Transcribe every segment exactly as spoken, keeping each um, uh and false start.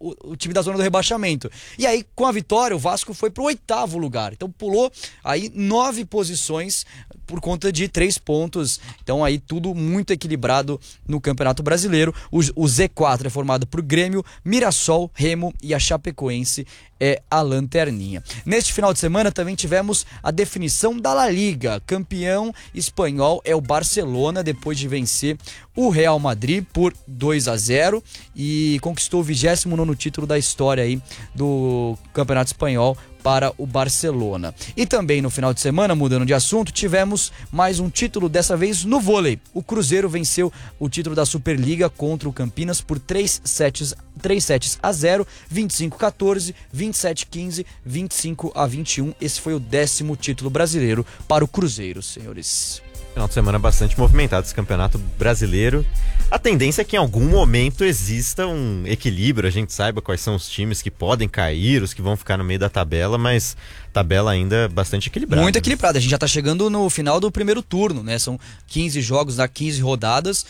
o, o time da zona do rebaixamento. E aí, com a vitória, o Vasco foi pro oitavo lugar. Então pulou aí nove posições por conta de três pontos. Então aí tudo muito equilibrado no Campeonato Brasileiro. O, o Z quatro é formado por Grêmio, Mirassol, Remo e a Chapecoense é a lanterninha. Neste final de semana também tivemos a definição da La Liga. Campeão espanhol é o Barcelona, depois de vencer o Real Madrid por dois a zero e conquistou o vigésimo nono título da história aí do Campeonato Espanhol para o Barcelona. E também no final de semana, mudando de assunto, tivemos mais um título, dessa vez no vôlei. O Cruzeiro venceu o título da Superliga contra o Campinas por três sets a zero, vinte e cinco a quatorze, vinte e sete a quinze, vinte e cinco a vinte e um. Esse foi o décimo título brasileiro para o Cruzeiro, senhores. Final de semana bastante movimentado esse campeonato brasileiro. A tendência é que em algum momento exista um equilíbrio, a gente saiba quais são os times que podem cair, os que vão ficar no meio da tabela, mas tabela ainda bastante equilibrada. Muito equilibrada, a gente já tá chegando no final do primeiro turno, né? São quinze jogos, dá quinze rodadas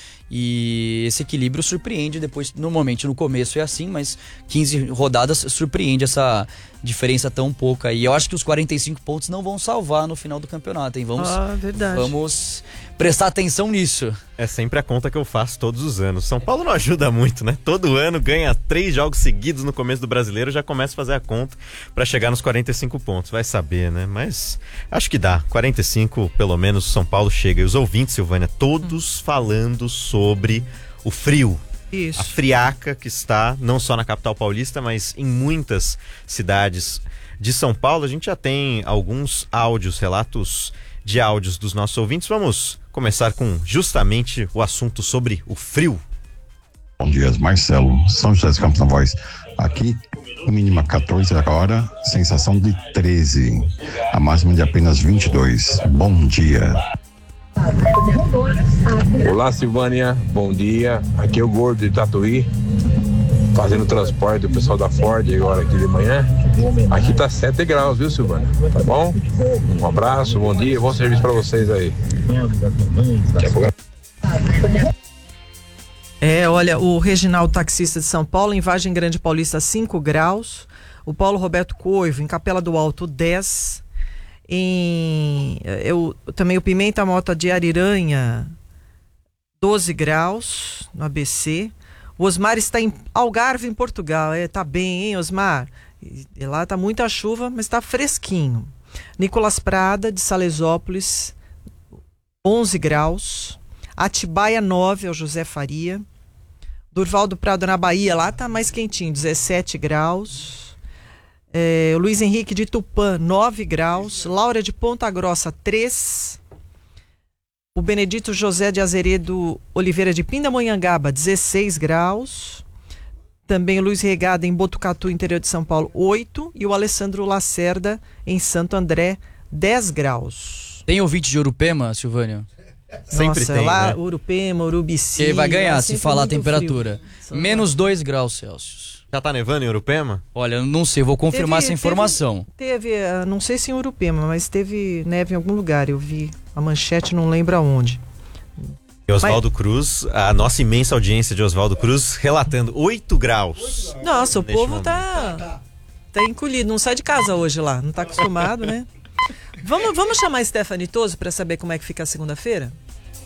e esse equilíbrio surpreende depois, normalmente no começo é assim, mas quinze rodadas surpreende essa diferença tão pouca. E eu acho que os quarenta e cinco pontos não vão salvar no final do campeonato, hein? Vamos, ah, verdade. Vamos prestar atenção nisso. É sempre a conta que eu faço todos os anos. São Paulo não ajuda muito, né? Todo ano ganha três jogos seguidos no começo do Brasileiro, já começa a fazer a conta para chegar nos quarenta e cinco pontos. Vai saber, né? Mas acho que dá. quarenta e cinco, pelo menos, São Paulo chega. E os ouvintes, Silvânia, todos hum. falando sobre o frio. Isso. A friaca que está não só na capital paulista, mas em muitas cidades de São Paulo. A gente já tem alguns áudios, relatos de áudios dos nossos ouvintes. Vamos começar com justamente o assunto sobre o frio. Bom dia, Marcelo, São José dos Campos na Voz. Aqui, mínima quatorze agora, sensação de treze. A máxima de apenas vinte e dois. Bom dia. Olá, Silvânia, bom dia. Aqui é o Gordo de Tatuí, fazendo transporte do pessoal da Ford agora aqui de manhã. Aqui tá sete graus, viu, Silvânia? Tá bom? Um abraço, bom dia, bom serviço pra vocês aí. É, olha, o Reginaldo, taxista de São Paulo, em Vargem Grande Paulista, cinco graus. O Paulo Roberto Coivo, em Capela do Alto, dez. Em, eu, também o Pimenta Mota de Ariranha, doze graus, no A B C. O Osmar está em Algarve, em Portugal. É, tá bem, hein, Osmar? E, e lá tá muita chuva, mas tá fresquinho. Nicolas Prada, de Salesópolis, onze graus. Atibaia, nove, é o José Faria. Durval do Prado, na Bahia, lá tá mais quentinho, dezessete graus. É, o Luiz Henrique de Tupã, nove graus. Laura de Ponta Grossa, três. O Benedito José de Azeredo Oliveira de Pindamonhangaba, dezesseis graus. Também o Luiz Regada em Botucatu, interior de São Paulo, oito. E o Alessandro Lacerda em Santo André, dez graus. Tem ouvinte de Urupema, Silvânia? Sempre Nossa, tem, lá, né? Urupema, Urubici. Ele vai ganhar se falar a temperatura. Frio. Menos dois graus Celsius. Já tá nevando em Urupema? Olha, eu não sei, vou confirmar teve, essa informação. Teve, teve, não sei se em Urupema, mas teve neve em algum lugar. Eu vi a manchete, não lembro aonde. E Oswaldo mas... Cruz, a nossa imensa audiência de Oswaldo Cruz, relatando oito graus. Nossa, o povo tá, tá encolhido, não sai de casa hoje lá, não tá acostumado, né? Vamos, vamos chamar a Stephanie Toso para saber como é que fica a segunda-feira?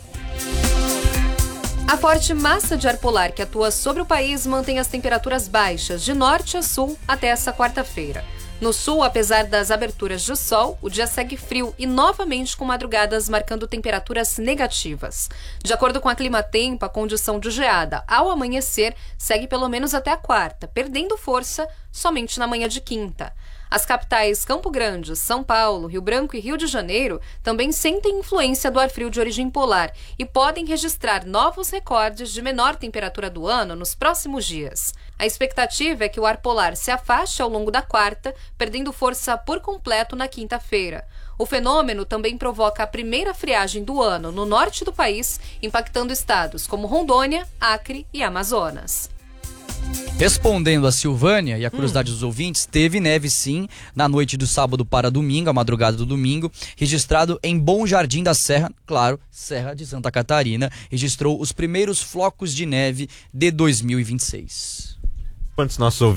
A forte massa de ar polar que atua sobre o país mantém as temperaturas baixas de norte a sul até essa quarta-feira. No sul, apesar das aberturas de sol, o dia segue frio e novamente com madrugadas marcando temperaturas negativas. De acordo com a Climatempo, a condição de geada ao amanhecer segue pelo menos até a quarta, perdendo força somente na manhã de quinta. As capitais Campo Grande, São Paulo, Rio Branco e Rio de Janeiro também sentem influência do ar frio de origem polar e podem registrar novos recordes de menor temperatura do ano nos próximos dias. A expectativa é que o ar polar se afaste ao longo da quarta, perdendo força por completo na quinta-feira. O fenômeno também provoca a primeira friagem do ano no norte do país, impactando estados como Rondônia, Acre e Amazonas. Respondendo a Silvânia e a curiosidade hum. dos ouvintes, teve neve sim na noite do sábado para domingo, a madrugada do domingo, registrado em Bom Jardim da Serra, claro, Serra de Santa Catarina, registrou os primeiros flocos de neve de dois mil e vinte e seis. Quantos nossos ouvintes